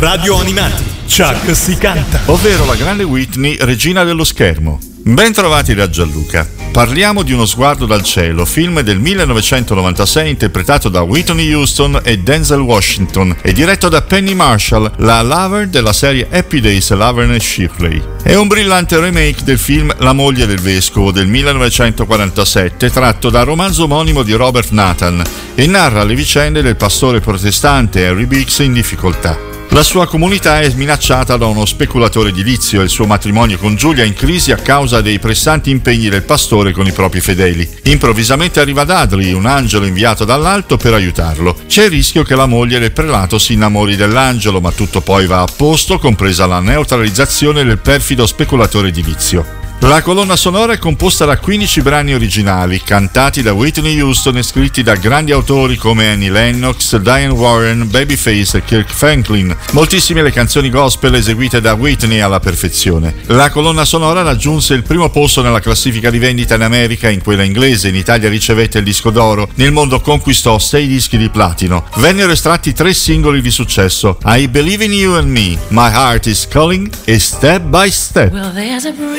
Radio Animati, Chuck si canta. Ovvero la grande Whitney, regina dello schermo. Ben trovati da Gianluca. Parliamo di Uno sguardo dal cielo, film del 1996 interpretato da Whitney Houston e Denzel Washington e diretto da Penny Marshall, la lover della serie Happy Days, Laverne Shirley. È un brillante remake del film La moglie del vescovo del 1947, tratto dal romanzo omonimo di Robert Nathan e narra le vicende del pastore protestante Henry Biggs in difficoltà. La sua comunità è minacciata da uno speculatore edilizio e il suo matrimonio con Giulia è in crisi a causa dei pressanti impegni del pastore con i propri fedeli. Improvvisamente arriva Dudley, un angelo inviato dall'alto per aiutarlo. C'è il rischio che la moglie del prelato si innamori dell'angelo, ma tutto poi va a posto, compresa la neutralizzazione del perfido speculatore edilizio. La colonna sonora è composta da 15 brani originali, cantati da Whitney Houston e scritti da grandi autori come Annie Lennox, Diane Warren, Babyface e Kirk Franklin. Moltissime le canzoni gospel eseguite da Whitney alla perfezione. La colonna sonora raggiunse il primo posto nella classifica di vendita in America e in quella inglese. In Italia ricevette il disco d'oro. Nel mondo conquistò 6 dischi di platino. Vennero estratti 3 singoli di successo: I Believe in You and Me, My Heart is Calling e Step by Step.